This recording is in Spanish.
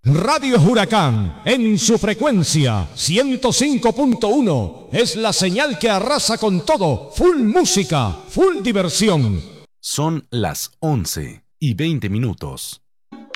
Radio Huracán, en su frecuencia 105.1, es la señal que arrasa con todo. Full música, full diversión. Son las 11:20.